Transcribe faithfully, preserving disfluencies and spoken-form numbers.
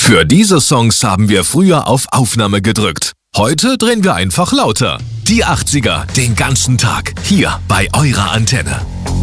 Für diese Songs haben wir früher auf Aufnahme gedrückt. Heute drehen wir einfach lauter. Die achtziger, den ganzen Tag, hier bei eurer Antenne.